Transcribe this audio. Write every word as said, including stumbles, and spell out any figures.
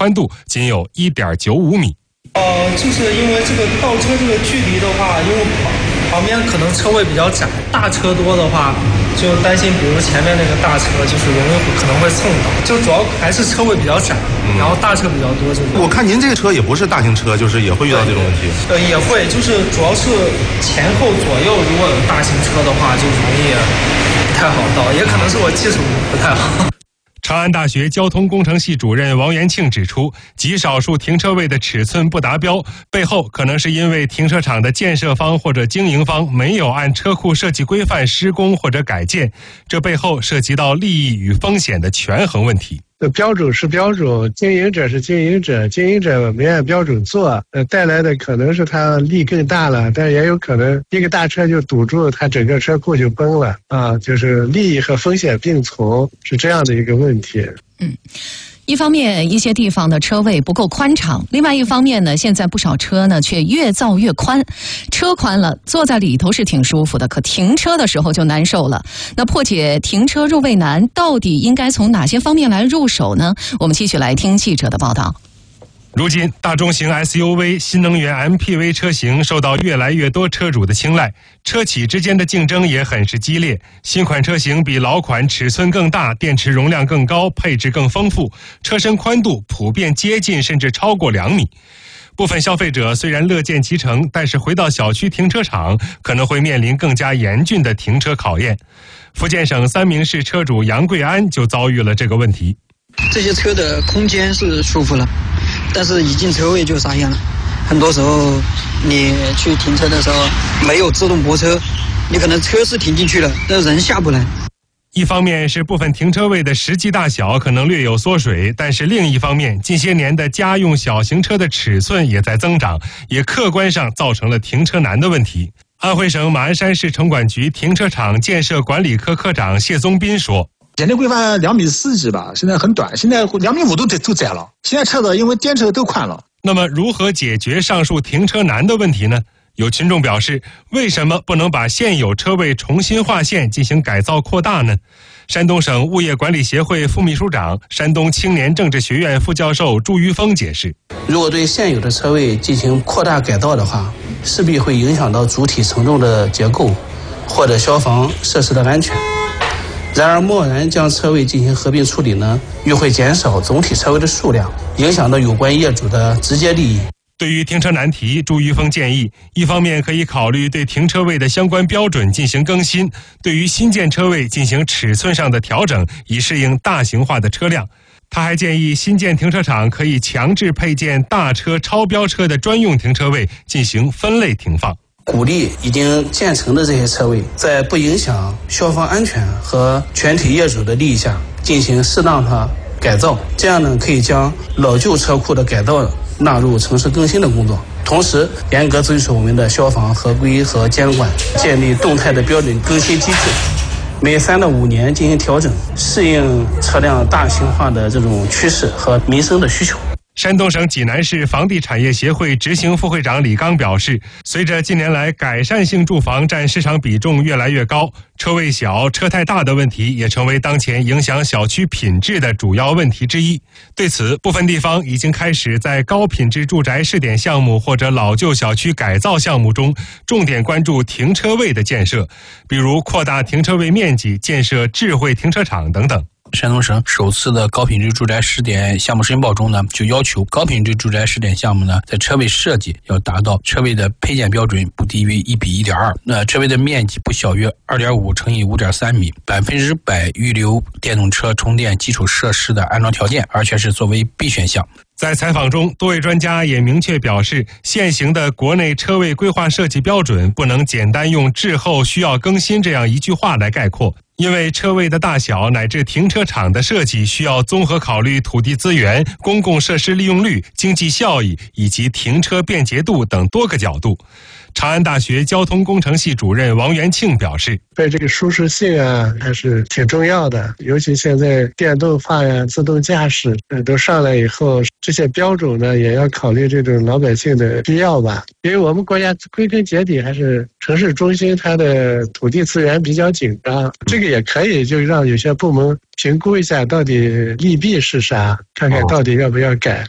宽度仅有 一点九五米。 呃，就是因为这个倒车这个距离的话，因为旁旁边可能车位比较窄，大车多的话，就担心比如前面那个大车就是容易可能会蹭到，就主要还是车位比较窄，嗯、然后大车比较多。就是我看您这个车也不是大型车，就是也会遇到这种问题。 呃，也会，就是主要是前后左右如果有大型车的话，就容易不太好倒，也可能是我技术不太好。 长安大学交通工程系主任王元庆指出，极少数停车位的尺寸不达标，背后可能是因为停车场的建设方或者经营方没有按车库设计规范施工或者改建，这背后涉及到利益与风险的权衡问题。 标准是标准，经营者是经营者，经营者没按标准做，呃，带来的可能是他利更大了，但也有可能一个大车就堵住，他整个车库就崩了啊，就是利益和风险并存，是这样的一个问题。 嗯。一方面一些地方的车位不够宽敞，另外一方面呢，现在不少车呢却越造越宽，车宽了坐在里头是挺舒服的，可停车的时候就难受了。那破解停车入位难，到底应该从哪些方面来入手呢？我们继续来听记者的报道。 如今，大中型 S U V、新能源 M P V 车型受到越来越多车主的青睐，车企之间的竞争也很是激烈。新款车型比老款尺寸更大，电池容量更高，配置更丰富，车身宽度普遍接近甚至超过两米。部分消费者虽然乐见其成，但是回到小区停车场可能会面临更加严峻的停车考验。福建省三明市车主杨贵安就遭遇了这个问题。 这些车的空间是舒服了，但是一进车位就傻眼了。很多时候你去停车的时候没有自动泊车，你可能车是停进去了，但人下不来。 一方面是部分停车位的实际大小可能略有缩水，但是另一方面，近些年的家用小型车的尺寸也在增长，也客观上造成了停车难的问题。安徽省马鞍山市城管局停车场建设管理科科长谢宗斌说， 现在规范两米四几吧，现在很短，现在两米五都都窄了。现在车子因为电车都宽了。 那么如何解决上述停车难的问题呢？有群众表示，为什么不能把现有车位重新划线进行改造扩大呢？山东省物业管理协会副秘书长、山东青年政治学院副教授朱于峰解释， 如果对现有的车位进行扩大改造的话，势必会影响到主体承重的结构或者消防设施的安全。然而贸然将车位进行合并处理呢，又会减少总体车位的数量，影响到有关业主的直接利益。 对于停车难题，朱于峰建议，一方面可以考虑对停车位的相关标准进行更新，对于新建车位进行尺寸上的调整，以适应大型化的车辆。他还建议新建停车场可以强制配建大车、超标车的专用停车位，进行分类停放。 鼓励已经建成的这些车位，在不影响消防安全和全体业主的利益下，进行适当的改造，这样呢，可以将老旧车库的改造纳入城市更新的工作，同时严格遵守我们的消防合规和监管，建立动态的标准更新机制，每三到五年进行调整，适应车辆大型化的这种趋势和民生的需求。 山东省济南市房地产业协会执行副会长李刚表示，随着近年来改善性住房占市场比重越来越高，车位小、车太大的问题也成为当前影响小区品质的主要问题之一。对此，部分地方已经开始在高品质住宅试点项目或者老旧小区改造项目中，重点关注停车位的建设，比如扩大停车位面积、建设智慧停车场等等。 山东省首次的高品质住宅试点项目申报中呢，就要求高品质住宅试点项目呢，在车位设计要达到车位的配件标准不低于一比一点二，那车位的面积不小于二点五乘以五点三米，百分之百预留电动车充电基础设施的安装条件，而且是作为必选项。 在采访中，多位专家也明确表示，现行的国内车位规划设计标准不能简单用滞后需要更新这样一句话来概括，因为车位的大小乃至停车场的设计需要综合考虑土地资源、公共设施利用率、经济效益以及停车便捷度等多个角度。长安大学交通工程系主任王元庆表示， 对这个舒适性啊还是挺重要的，尤其现在电动化呀、自动驾驶呃都上来以后，这些标准呢也要考虑这种老百姓的需要吧。因为我们国家归根结底还是城市中心，它的土地资源比较紧张，这个也可以就让有些部门评估一下到底利弊是啥，看看到底要不要改。